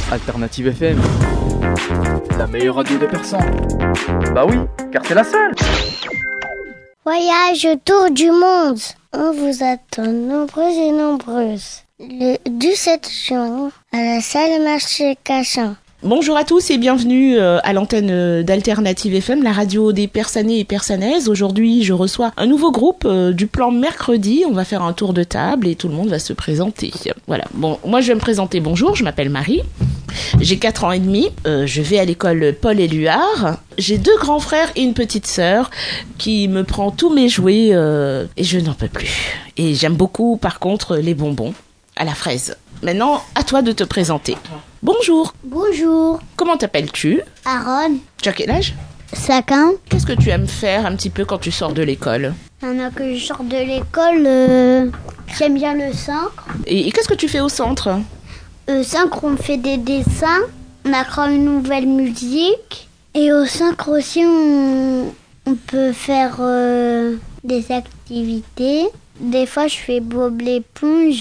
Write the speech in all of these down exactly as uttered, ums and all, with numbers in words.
Alternative F M, la meilleure radio des persans. Bah oui, car c'est la seule. Voyage autour du monde. On vous attend nombreuses et nombreuses. Le dix-sept juin, à la salle marché Cachan. Bonjour à tous et bienvenue à l'antenne d'Alternative F M, la radio des Persanais et Persanaises. Aujourd'hui, je reçois un nouveau groupe du plan mercredi. On va faire un tour de table et tout le monde va se présenter. Voilà. Bon, moi je vais me présenter. Bonjour, je m'appelle Marie. J'ai quatre ans et demi. Euh, je vais à l'école Paul Éluard. J'ai deux grands frères et une petite sœur qui me prend tous mes jouets euh, et je n'en peux plus. Et j'aime beaucoup, par contre, les bonbons à la fraise. Maintenant, à toi de te présenter. Bonjour. Bonjour. Comment t'appelles-tu? Aaron. Tu as quel âge? cinq ans. Qu'est-ce que tu aimes faire un petit peu quand tu sors de l'école? Maintenant que je sors de l'école, euh, j'aime bien le centre. Et, et qu'est-ce que tu fais au centre? Au centre, on fait des dessins, on apprend une nouvelle musique. Et au centre aussi, on, on peut faire euh, des activités. Des fois, je fais Bob l'éponge,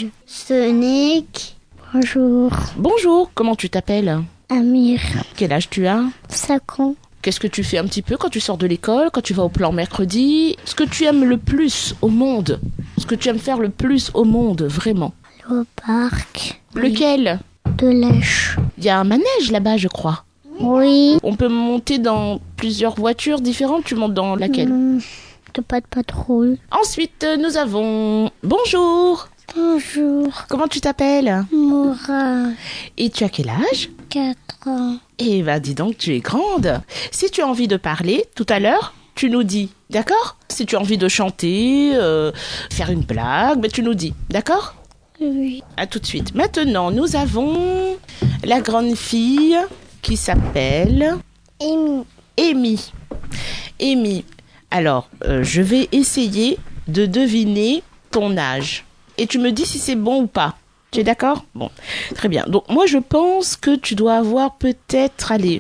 Sonic. Bonjour. Bonjour, comment tu t'appelles? Amir. Quel âge tu as? cinq ans. Qu'est-ce que tu fais un petit peu quand tu sors de l'école, quand tu vas au plan mercredi? Ce que tu aimes le plus au monde? Ce que tu aimes faire le plus au monde, vraiment? Au parc. Lequel? De lèche. Il y a un manège là-bas, je crois. Oui. On peut monter dans plusieurs voitures différentes. Tu montes dans laquelle? Mmh, de pas de patrouille. Ensuite, nous avons... Bonjour. Bonjour. Comment tu t'appelles? Moura. Et tu as quel âge? quatre ans. Eh ben, dis donc, tu es grande. Si tu as envie de parler, tout à l'heure, tu nous dis, d'accord? Si tu as envie de chanter, euh, faire une blague, ben, tu nous dis, d'accord? Oui. À tout de suite. Maintenant, nous avons la grande fille qui s'appelle... Amy. Amy. Amy. Alors, euh, je vais essayer de deviner ton âge. Et tu me dis si c'est bon ou pas. Tu es d'accord? Bon, très bien. Donc, moi, je pense que tu dois avoir peut-être, allez,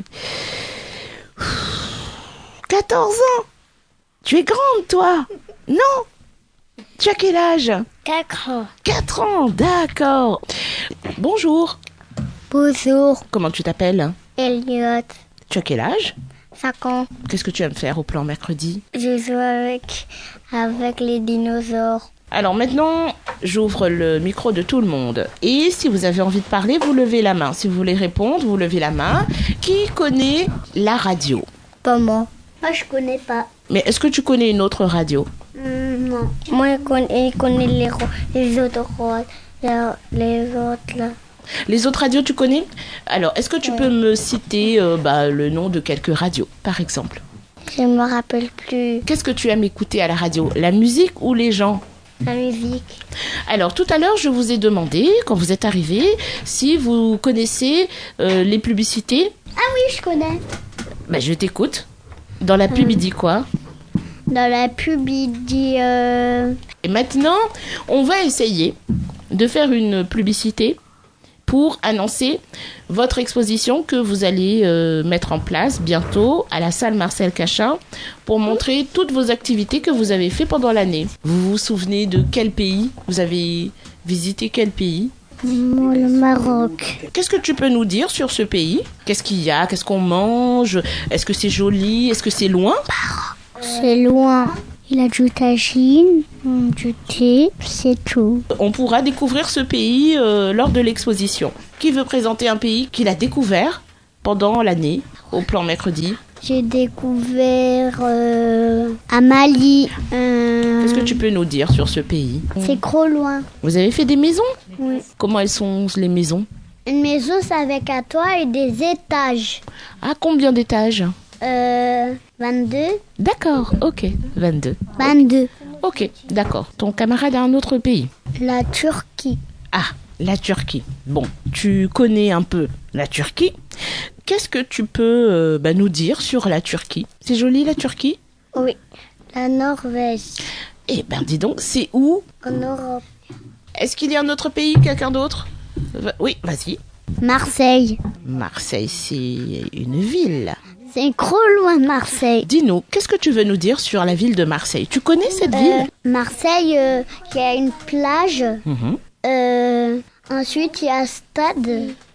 quatorze ans. Tu es grande, toi? Non? Tu as quel âge? quatre ans. quatre ans, d'accord. Bonjour. Bonjour. Comment tu t'appelles? Elliot. Tu as quel âge? cinq ans. Qu'est-ce que tu aimes faire au plan mercredi? Je joue avec, avec les dinosaures. Alors maintenant, j'ouvre le micro de tout le monde. Et si vous avez envie de parler, vous levez la main. Si vous voulez répondre, vous levez la main. Qui connaît la radio? Pas moi. Moi, je connais pas. Mais est-ce que tu connais une autre radio? Mmh, non. Moi, je connais, je connais les, les autres les autres là. Les autres radios, tu connais? Alors, est-ce que tu ouais. peux me citer euh, bah, le nom de quelques radios, par exemple? Je me rappelle plus. Qu'est-ce que tu aimes écouter à la radio? La musique ou les gens? La musique. Alors, tout à l'heure, je vous ai demandé, quand vous êtes arrivés, si vous connaissez euh, les publicités. Ah oui, je connais. Bah, je t'écoute. Dans la pub, il dit quoi? Dans la pub, il dit... Euh... Et maintenant, on va essayer de faire une publicité pour annoncer votre exposition que vous allez euh, mettre en place bientôt à la salle Marcel Cachan pour montrer toutes vos activités que vous avez fait pendant l'année. Vous vous souvenez de quel pays? Vous avez visité quel pays? Le Maroc. Qu'est-ce que tu peux nous dire sur ce pays? Qu'est-ce qu'il y a? Qu'est-ce qu'on mange? Est-ce que c'est joli? Est-ce que c'est loin? C'est loin. Il a du tagine, du thé, c'est tout. On pourra découvrir ce pays euh, lors de l'exposition. Qui veut présenter un pays qu'il a découvert pendant l'année au plan mercredi? J'ai découvert euh, à Mali. Euh, Qu'est-ce que tu peux nous dire sur ce pays? C'est trop loin. Vous avez fait des maisons? Oui. Comment elles sont les maisons? Une maison, c'est avec un toit et des étages. À combien d'étages? Euh, vingt-deux. D'accord, ok, vingt-deux. vingt-deux. Ok, d'accord. Ton camarade a un autre pays? La Turquie. Ah, la Turquie. Bon, tu connais un peu la Turquie. Qu'est-ce que tu peux euh, bah, nous dire sur la Turquie? C'est joli la Turquie? Oui. La Norvège. Eh ben dis donc, c'est où? En Europe. Est-ce qu'il y a un autre pays, quelqu'un d'autre? Va- Oui, vas-y. Marseille. Marseille, c'est une ville. C'est trop loin, Marseille. Dis-nous, qu'est-ce que tu veux nous dire sur la ville de Marseille? Tu connais cette Euh, ville? Marseille, euh, qui a une plage. Mhm. Euh, ensuite, il y a un stade.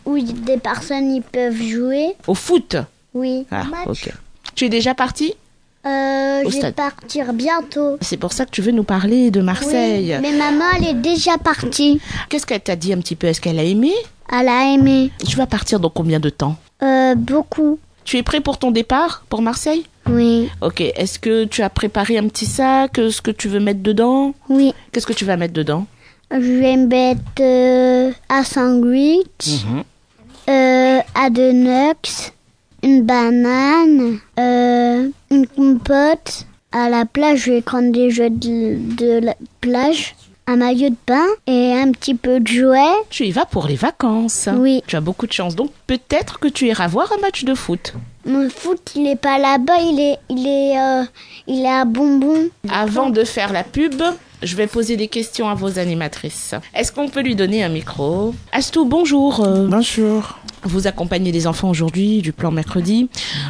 où des personnes ils peuvent jouer. Au foot? Oui. Ah, ok. Tu es déjà parti? Euh, Au je vais stade. partir bientôt. C'est pour ça que tu veux nous parler de Marseille. Oui, mais maman, elle est déjà partie. Qu'est-ce qu'elle t'a dit un petit peu? Est-ce qu'elle a aimé? Elle a aimé. Tu vas partir dans combien de temps? Euh, beaucoup. Tu es prêt pour ton départ pour Marseille? Oui. Ok. Est-ce que tu as préparé un petit sac? Ce que tu veux mettre dedans? Oui. Qu'est-ce que tu vas mettre dedans? Je vais mettre euh, un sandwich, Mhm. euh, à deux nuts, une banane, euh, une compote. À la plage, je vais prendre des jeux de, de la plage, un maillot de bain et un petit peu de jouets. Tu y vas pour les vacances. Oui. Tu as beaucoup de chance. Donc peut-être que tu iras voir un match de foot. Mon foot, il est pas là-bas, il est, il est, euh, il est à Bonbon. Avant de faire la pub, je vais poser des questions à vos animatrices. Est-ce qu'on peut lui donner un micro? Astou, bonjour. Euh, Bonjour. Vous accompagnez les enfants aujourd'hui du plan mercredi.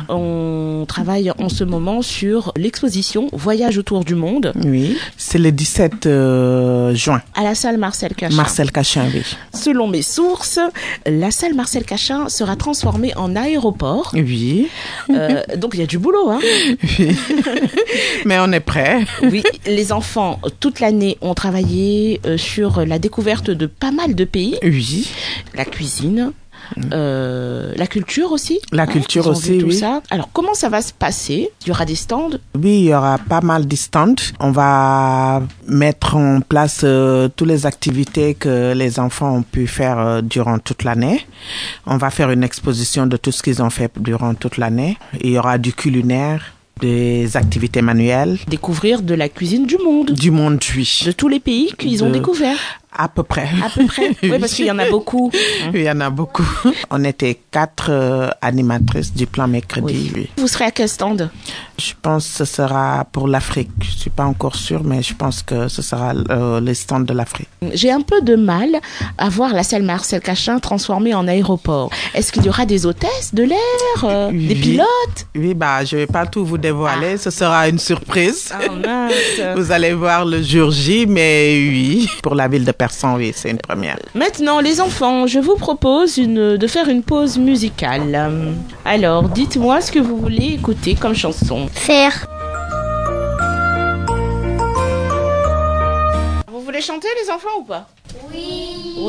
On travaille en ce moment sur l'exposition Voyage autour du monde Oui, c'est le dix-sept euh, juin. à la salle Marcel Cachin. Marcel Cachin, oui. Selon mes sources, la salle Marcel Cachin sera transformée en aéroport. Oui. Euh, donc il y a du boulot, hein. Oui. Mais on est prêt. Oui, les enfants, toute l'année, ont travaillé euh, sur la découverte de pas mal de pays. Oui. La cuisine, euh, la culture aussi. La hein, culture ils ont aussi, vu tout oui. ça. Alors, comment ça va se passer? Il y aura des stands? Oui, il y aura pas mal de stands. On va mettre en place euh, toutes les activités que les enfants ont pu faire euh, durant toute l'année. On va faire une exposition de tout ce qu'ils ont fait durant toute l'année. Il y aura du culinaire, des activités manuelles, Découvrir de la cuisine du monde. du monde, oui. De tous les pays qu'ils ont De- découvert. À peu près. À peu près. Oui, parce qu'il y en a beaucoup. Oui, il y en a beaucoup. On était quatre euh, animatrices du plan mercredi. Oui. Vous serez à quel stand? Je pense que ce sera pour l'Afrique. Je suis pas encore sûre, mais je pense que ce sera euh, les stands de l'Afrique. J'ai un peu de mal à voir la salle Marcel Cachin transformée en aéroport. Est-ce qu'il y aura des hôtesses de l'air, euh, Oui. des pilotes? Oui, bah, je vais pas tout vous dévoiler. Ce sera une surprise. Ah mince. Vous allez voir le jour J, mais oui, pour la ville de Persan, oui, c'est une première. Maintenant, les enfants, je vous propose une, de faire une pause musicale. Euh, Alors, dites-moi ce que vous voulez écouter comme chanson. Faire. Vous voulez chanter, les enfants, ou pas? Oui.